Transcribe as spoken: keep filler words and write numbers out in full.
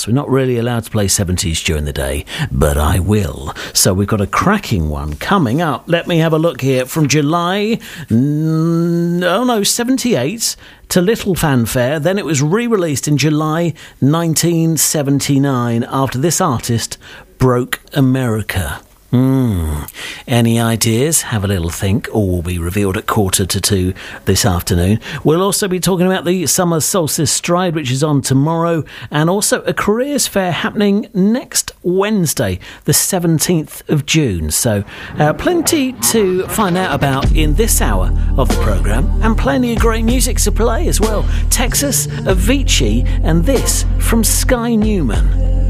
us. We're not really allowed to play seventies during the day, but I will. So we've got a cracking one coming up. Let me have a look here. From July, mm, oh no, seventy-eight to little fanfare. Then it was re-released in July nineteen seventy-nine after this artist broke America. Hmm. Any ideas? Have a little think. All will be revealed at quarter to two this afternoon. We'll also be talking about the Summer Solstice Stride, which is on tomorrow, and also a careers fair happening next Wednesday, the seventeenth of June. So uh, plenty to find out about in this hour of the programme, and plenty of great music to play as well. Texas, Avicii, and this from Sky Newman.